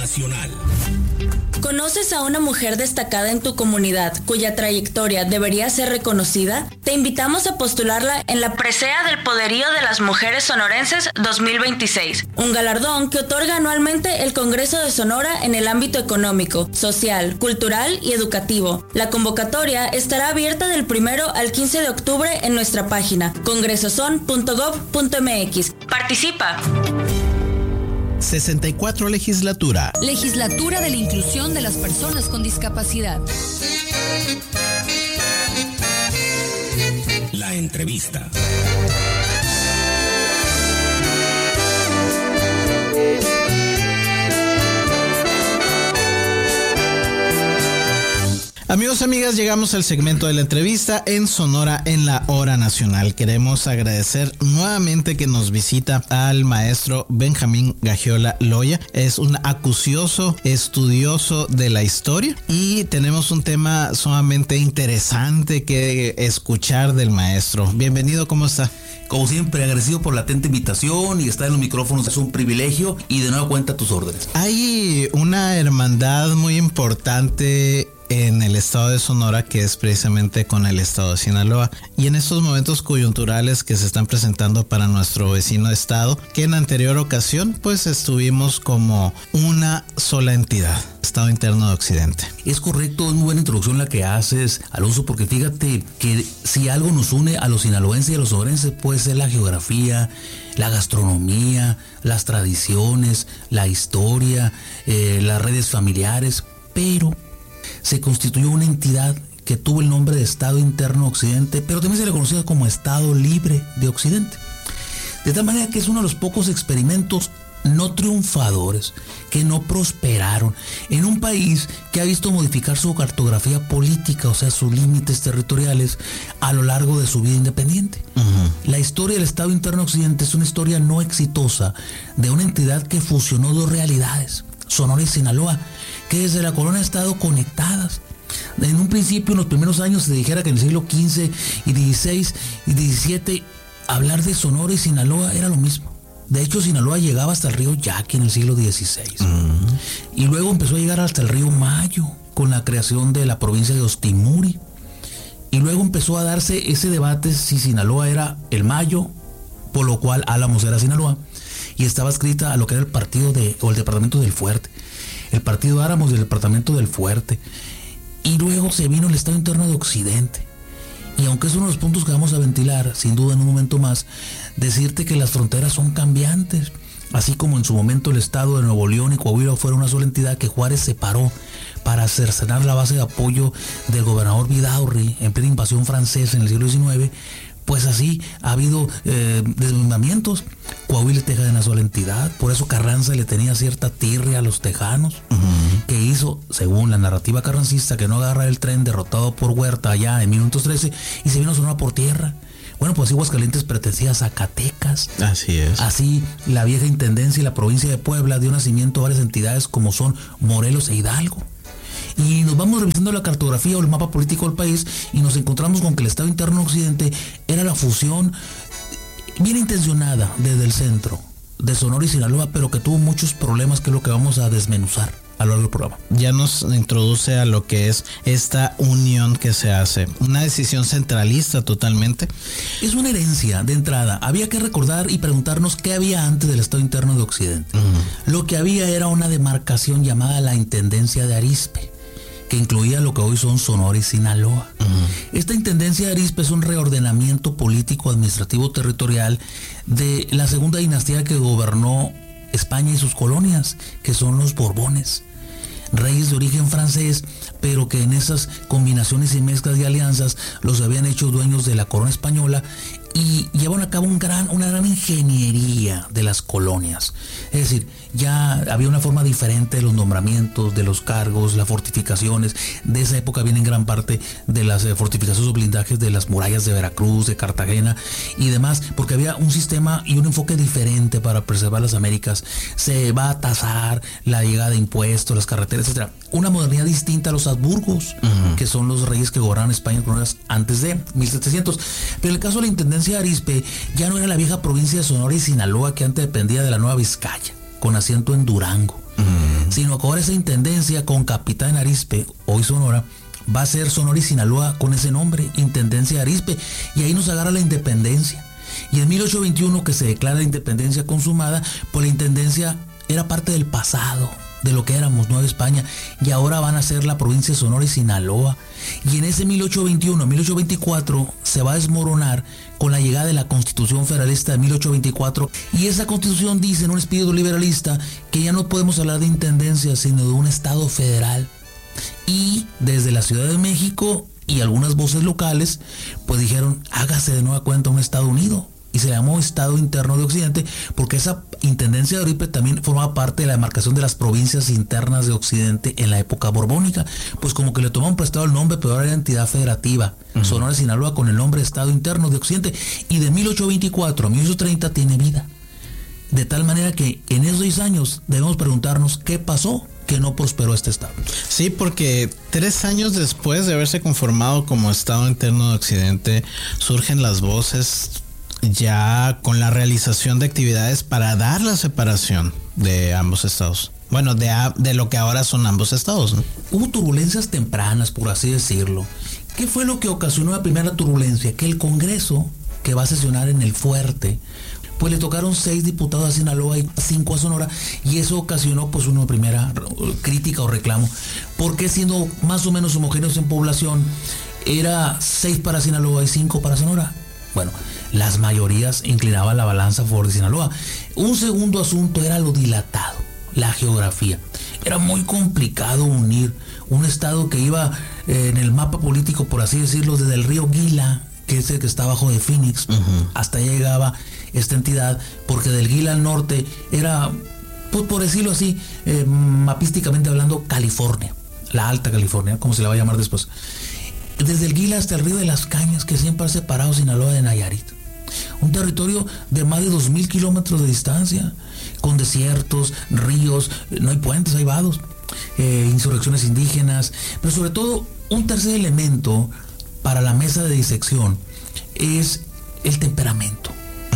Nacional. ¿Conoces a una mujer destacada en tu comunidad cuya trayectoria debería ser reconocida? Te invitamos a postularla en la Presea del Poderío de las Mujeres Sonorenses 2026, un galardón que otorga anualmente el Congreso de Sonora en el ámbito económico, social, cultural y educativo. La convocatoria estará abierta del 1 al 15 de octubre en nuestra página congresoson.gov.mx. ¡Participa! 64 Legislatura. Legislatura de la Inclusión de las Personas con Discapacidad. La entrevista. Amigos, amigas, llegamos al segmento de la entrevista en Sonora en la Hora Nacional. Queremos agradecer nuevamente que nos visita al maestro Benjamín Gagiola Loya. Es un acucioso estudioso de la historia y tenemos un tema sumamente interesante que escuchar del maestro. Bienvenido, ¿cómo está? Como siempre, agradecido por la atenta invitación y estar en los micrófonos es un privilegio y de nueva cuenta a tus órdenes. Hay una hermandad muy importante en el estado de Sonora que es precisamente con el estado de Sinaloa, y en estos momentos coyunturales que se están presentando para nuestro vecino estado, que en anterior ocasión pues estuvimos como una sola entidad, Estado Interno de Occidente. Es correcto, es muy buena introducción la que haces, Alonso, porque fíjate que si algo nos une a los sinaloenses y a los sonorenses puede ser la geografía, la gastronomía, las tradiciones, la historia, las redes familiares, pero se constituyó una entidad que tuvo el nombre de Estado Interno Occidente, pero también se le conocía como Estado Libre de Occidente. De tal manera que es uno de los pocos experimentos no triunfadores que no prosperaron en un país que ha visto modificar su cartografía política, o sea, sus límites territoriales a lo largo de su vida independiente. La historia del Estado Interno Occidente es una historia no exitosa de una entidad que fusionó dos realidades, Sonora y Sinaloa, que desde la colonia han estado conectadas. En un principio, en los primeros años, se dijera que en el siglo XV y XVI y XVII, hablar de Sonora y Sinaloa era lo mismo. De hecho, Sinaloa llegaba hasta el río Yaqui en el siglo XVI. Y luego empezó a llegar hasta el río Mayo, con la creación de la provincia de Ostimuri. Y luego empezó a darse ese debate si Sinaloa era el Mayo, por lo cual Álamos era Sinaloa, y estaba escrita a lo que era el partido o el departamento del Fuerte. El partido Álamos del departamento del Fuerte, y luego se vino el Estado Interno de Occidente. Y aunque es uno de los puntos que vamos a ventilar, sin duda en un momento más, decirte que las fronteras son cambiantes, así como en su momento el Estado de Nuevo León y Coahuila fueron una sola entidad que Juárez separó para cercenar la base de apoyo del gobernador Vidaurri en plena invasión francesa en el siglo XIX. Pues así ha habido desmembramientos. Coahuila y Texas de una sola entidad. Por eso Carranza le tenía cierta tirria a los tejanos, que hizo, según la narrativa carrancista, que no agarra el tren derrotado por Huerta allá en 1913 y se vino a Sonora por tierra. Bueno, pues así Aguascalientes pertenecía a Zacatecas. Así es. Así la vieja intendencia y la provincia de Puebla dio nacimiento a varias entidades como son Morelos e Hidalgo. Y nos vamos revisando la cartografía o el mapa político del país y nos encontramos con que el Estado Interno Occidente era la fusión bien intencionada desde el centro de Sonora y Sinaloa, pero que tuvo muchos problemas, que es lo que vamos a desmenuzar a lo largo del programa. Ya nos introduce a lo que es esta unión que se hace, una decisión centralista totalmente. Es una herencia de entrada. Había que recordar y preguntarnos qué había antes del Estado Interno de Occidente. Lo que había era una demarcación llamada la Intendencia de Arizpe, que incluía lo que hoy son Sonora y Sinaloa. Esta Intendencia de Arizpe es un reordenamiento político administrativo territorial de la segunda dinastía que gobernó España y sus colonias, que son los Borbones, reyes de origen francés, pero que en esas combinaciones y mezclas y alianzas los habían hecho dueños de la corona española y llevan a cabo una gran ingeniería de las colonias. Es decir, ya había una forma diferente de los nombramientos, de los cargos, las fortificaciones. De esa época vienen gran parte de las fortificaciones o blindajes de las murallas de Veracruz, de Cartagena y demás, porque había un sistema y un enfoque diferente para preservar las Américas. Se va a tasar la llegada de impuestos, las carreteras, etcétera. Una modernidad distinta a los Habsburgos, que son los reyes que gobernaron España antes de 1700. Pero en el caso de la Intendencia de Arizpe, ya no era la vieja provincia de Sonora y Sinaloa, que antes dependía de la Nueva Vizcaya, con asiento en Durango. sino que ahora esa intendencia con capital en Arizpe, hoy Sonora, va a ser Sonora y Sinaloa con ese nombre, Intendencia de Arizpe, y ahí nos agarra la independencia. Y en 1821 que se declara la independencia consumada, pues la intendencia era parte del pasado, de lo que éramos, Nueva España, y ahora van a ser la provincia de Sonora y Sinaloa. Y en ese 1821, 1824 se va a desmoronar con la llegada de la Constitución Federalista de 1824, y esa Constitución dice en un espíritu liberalista que ya no podemos hablar de intendencia, sino de un estado federal. Y desde la Ciudad de México y algunas voces locales, pues dijeron, hágase de nueva cuenta un Estado unido. Y se llamó Estado Interno de Occidente, porque esa intendencia de Arizpe también formaba parte de la demarcación de las provincias internas de Occidente en la época borbónica. Pues como que le tomaron prestado el nombre, pero ahora era entidad federativa. Sonora y Sinaloa con el nombre Estado Interno de Occidente. Y de 1824 a 1830 tiene vida. De tal manera que en esos 10 años debemos preguntarnos qué pasó que no prosperó este Estado. Sí, porque 3 años después de haberse conformado como Estado Interno de Occidente, surgen las voces ya con la realización de actividades para dar la separación de ambos estados. Bueno, de lo que ahora son ambos estados, ¿no? Hubo turbulencias tempranas, por así decirlo. ¿Qué fue lo que ocasionó la primera turbulencia? Que el Congreso, que va a sesionar en el Fuerte, pues le tocaron 6 diputados a Sinaloa y 5 a Sonora, y eso ocasionó pues una primera crítica o reclamo, porque siendo más o menos homogéneos en población, era 6 para Sinaloa y 5 para Sonora. Bueno, las mayorías inclinaban la balanza a favor de Sinaloa. Un segundo asunto era lo dilatado, la geografía. Era muy complicado unir un estado que iba en el mapa político, por así decirlo, desde el río Gila, que es el que está abajo de Phoenix, hasta allá llegaba esta entidad, porque del Gila al norte era, pues por decirlo así, mapísticamente hablando, California, la Alta California, como se la va a llamar después. Desde el Gila hasta el río de las Cañas, que siempre ha separado Sinaloa de Nayarit. Un territorio de más de 2,000 kilómetros de distancia, con desiertos, ríos, no hay puentes, hay vados, insurrecciones indígenas, pero sobre todo un tercer elemento para la mesa de disección es el temperamento.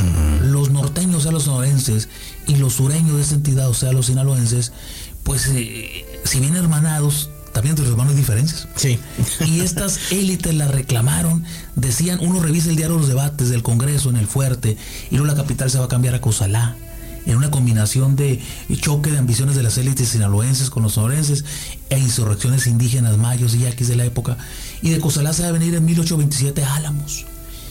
Los norteños, o sea, los sonorenses, y los sureños de esta entidad, o sea, los sinaloenses, pues si bien hermanados, también entre los hermanos hay diferencias. Sí. Y estas élites la reclamaron, decían, uno revisa el diario de los debates del Congreso en el Fuerte, y luego la capital se va a cambiar a Cozalá, en una combinación de choque de ambiciones de las élites sinaloenses con los sonorenses e insurrecciones indígenas mayos y yaquis de la época, y de Cozalá se va a venir en 1827 a Álamos.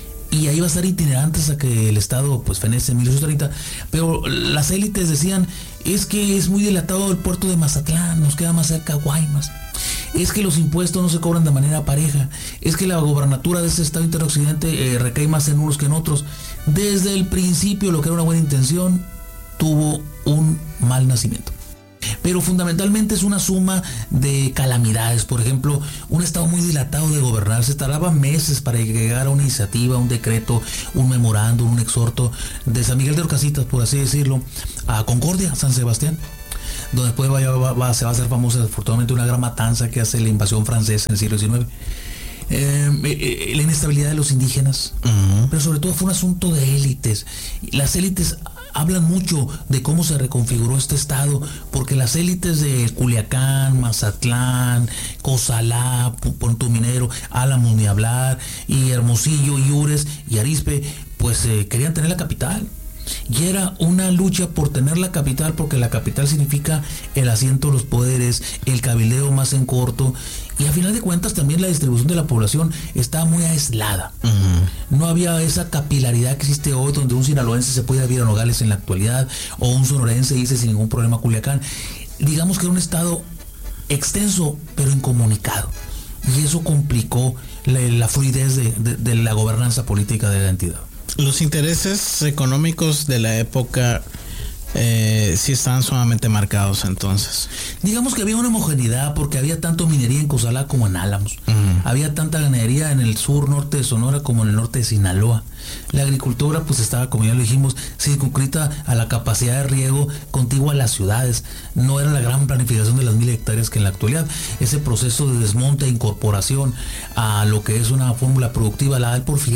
Y ahí va a estar itinerante hasta que el Estado pues fenece en 1830. Pero las élites decían, es que es muy dilatado el puerto de Mazatlán, nos queda más cerca Guaymas. Es que los impuestos no se cobran de manera pareja. Es que la gobernatura de este Estado interoccidente recae más en unos que en otros. Desde el principio, lo que era una buena intención, tuvo un mal nacimiento. Pero fundamentalmente es una suma de calamidades. Por ejemplo, un estado muy dilatado de gobernar, se tardaba meses para llegar a una iniciativa, un decreto, un memorándum, un exhorto de San Miguel de Orcasitas, por así decirlo, a Concordia, San Sebastián, donde después se va a hacer famosa afortunadamente una gran matanza que hace la invasión francesa en el siglo XIX. La inestabilidad de los indígenas, pero sobre todo fue un asunto de élites. Las élites hablan mucho de cómo se reconfiguró este estado, porque las élites de Culiacán, Mazatlán, Cozalá, Puerto Minero, Álamos ni hablar, y Hermosillo, y Ures, y Arizpe, pues querían tener la capital. Y era una lucha por tener la capital, porque la capital significa el asiento de los poderes, el cabildeo más en corto, y a final de cuentas también la distribución de la población estaba muy aislada. No había esa capilaridad que existe hoy, donde un sinaloense se puede ir a Nogales en la actualidad, o un sonorense irse sin ningún problema a Culiacán. Digamos que era un estado extenso, pero incomunicado, y eso complicó la fluidez de la gobernanza política de la entidad. Los intereses económicos de la época sí estaban sumamente marcados entonces. Digamos que había una homogeneidad, porque había tanto minería en Cozalá como en Álamos. Había tanta ganadería en el sur norte de Sonora como en el norte de Sinaloa. La agricultura pues estaba, como ya lo dijimos, circunscrita a la capacidad de riego contigua a las ciudades. No era la gran planificación de las 1,000 hectáreas que en la actualidad. Ese proceso de desmonte e incorporación a lo que es una fórmula productiva la da el Porfiriato,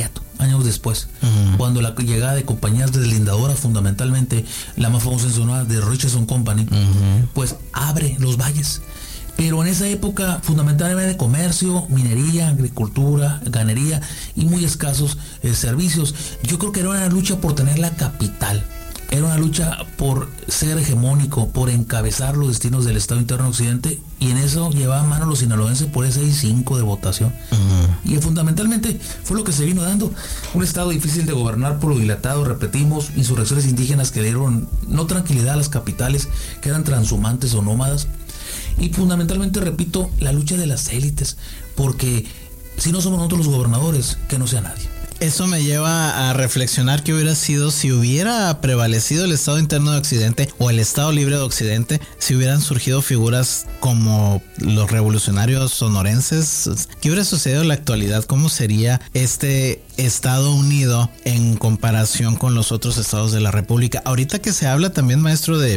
años después, cuando la llegada de compañías deslindadoras, fundamentalmente la más famosa en Sonora, de Richardson Company, pues abre los valles. Pero en esa época fundamentalmente comercio, minería, agricultura, ganadería y muy escasos servicios. Yo creo que era una lucha por tener la capital. Era una lucha por ser hegemónico, por encabezar los destinos del Estado interno occidente, y en eso llevaban mano los sinaloenses por ese 6-5 de votación. Y fundamentalmente fue lo que se vino dando. Un Estado difícil de gobernar por lo dilatado, repetimos, insurrecciones indígenas que dieron no tranquilidad a las capitales, que eran transhumantes o nómadas. Y fundamentalmente, repito, la lucha de las élites, porque si no somos nosotros los gobernadores, que no sea nadie. Eso me lleva a reflexionar qué hubiera sido si hubiera prevalecido el Estado interno de Occidente o el Estado libre de Occidente, si hubieran surgido figuras como los revolucionarios sonorenses. ¿Qué hubiera sucedido en la actualidad? ¿Cómo sería este Estado unido en comparación con los otros estados de la República? Ahorita que se habla también, maestro, de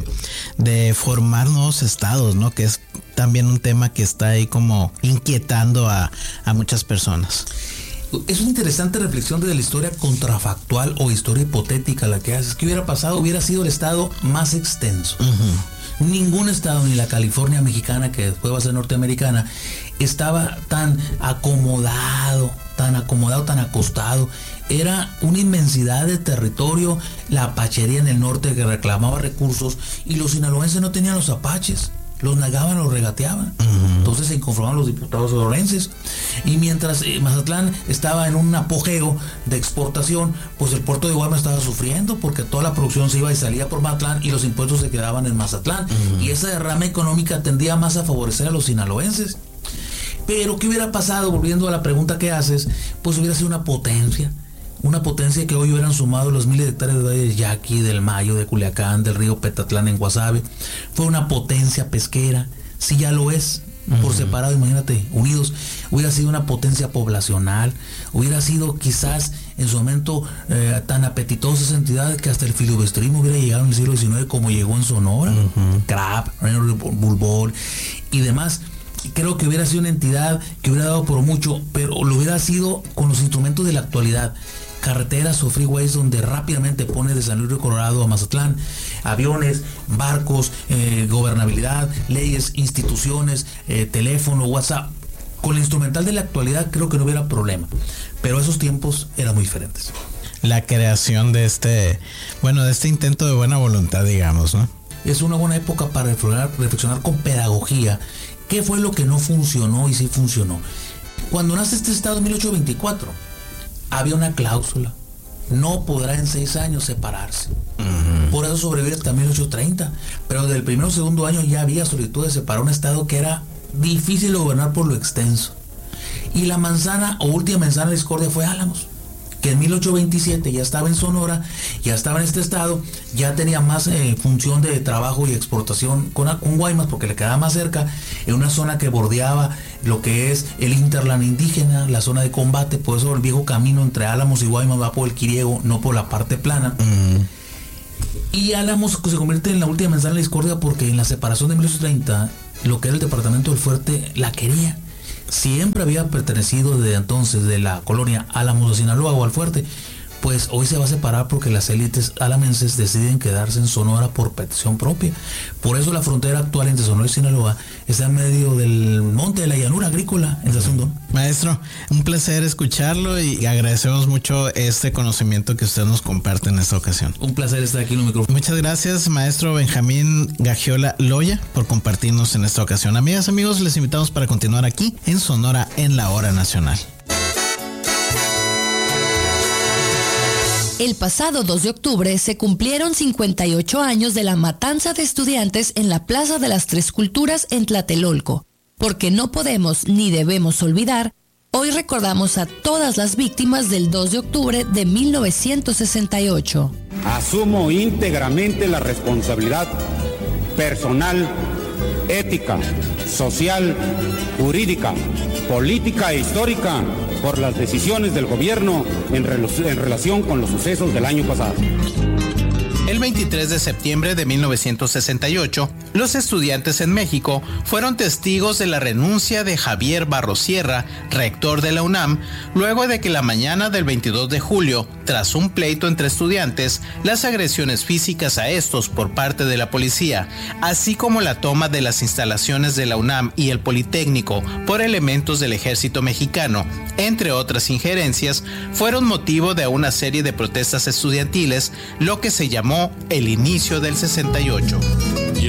formar nuevos estados, ¿no? Que es también un tema que está ahí como inquietando a muchas personas. Es una interesante reflexión de la historia contrafactual o historia hipotética la que haces. ¿Qué hubiera pasado? Hubiera sido el estado más extenso. Ningún estado, ni la California mexicana, que después va a ser norteamericana, estaba tan acomodado, tan acostado. Era una inmensidad de territorio, la apachería en el norte que reclamaba recursos, y los sinaloenses no tenían los apaches. Los negaban, los regateaban. Entonces se inconformaban los diputados sonorenses. Y mientras Mazatlán estaba en un apogeo de exportación, pues el puerto de Guaymas estaba sufriendo, porque toda la producción se iba y salía por Mazatlán y los impuestos se quedaban en Mazatlán. Y esa derrama económica tendía más a favorecer a los sinaloenses. Pero ¿qué hubiera pasado? Volviendo a la pregunta que haces, pues hubiera sido una potencia que hoy hubieran sumado los miles de hectáreas de valle de Yaqui, del Mayo, de Culiacán, del río Petatlán en Guasave. Fue una potencia pesquera, si ya lo es, por separado, imagínate, unidos. Hubiera sido una potencia poblacional, hubiera sido quizás en su momento tan apetitosa esa entidad que hasta el filibusterismo hubiera llegado en el siglo XIX como llegó en Sonora. Crab, Bulbol y demás. Creo que hubiera sido una entidad que hubiera dado por mucho, pero lo hubiera sido con los instrumentos de la actualidad. Carreteras o freeways donde rápidamente pones de San Luis Río Colorado a Mazatlán, aviones, barcos, gobernabilidad, leyes, instituciones, teléfono, WhatsApp. Con el instrumental de la actualidad creo que no hubiera problema, pero esos tiempos eran muy diferentes. La creación de este intento de buena voluntad, digamos, ¿no? Es una buena época para reflexionar con pedagogía qué fue lo que no funcionó y sí funcionó. Cuando nace este estado en 1824, había una cláusula: no podrá en 6 años separarse. Por eso sobrevive hasta 1830. Pero desde el primero o segundo año ya había solicitud de separar un estado que era difícil de gobernar por lo extenso. Y la manzana o última manzana de discordia fue Álamos, que en 1827 ya estaba en Sonora, ya estaba en este estado, ya tenía más función de trabajo y exportación con Guaymas, porque le quedaba más cerca, en una zona que bordeaba lo que es el hinterland indígena, la zona de combate. Por eso el viejo camino entre Álamos y Guaymas va por el Quiriego, no por la parte plana. Y Álamos se convierte en la última manzana de discordia porque en la separación de 1830, lo que era el departamento del Fuerte la quería. Siempre había pertenecido desde entonces de la colonia Álamos de Sinaloa o al Fuerte, pues hoy se va a separar porque las élites alamenses deciden quedarse en Sonora por petición propia. Por eso la frontera actual entre Sonora y Sinaloa está en medio del monte de la llanura agrícola en Sazundón. Maestro, un placer escucharlo y agradecemos mucho este conocimiento que usted nos comparte en esta ocasión. Un placer estar aquí en el micrófono. Muchas gracias, maestro Benjamín Gagiola Loya, por compartirnos en esta ocasión. Amigas, amigos, les invitamos para continuar aquí en Sonora en la Hora Nacional. El pasado 2 de octubre se cumplieron 58 años de la matanza de estudiantes en la Plaza de las Tres Culturas en Tlatelolco. Porque no podemos ni debemos olvidar, hoy recordamos a todas las víctimas del 2 de octubre de 1968. Asumo íntegramente la responsabilidad personal, ética, social, jurídica, política e histórica por las decisiones del gobierno en relación con los sucesos del año pasado. El 23 de septiembre de 1968, Los estudiantes en México fueron testigos de la renuncia de Javier Barrosierra, rector de la UNAM, luego de que la mañana del 22 de julio, tras un pleito entre estudiantes, las agresiones físicas a estos por parte de la policía, así como la toma de las instalaciones de la UNAM y el Politécnico por elementos del ejército mexicano, entre otras injerencias, fueron motivo de una serie de protestas estudiantiles, lo que se llamó el inicio del 68.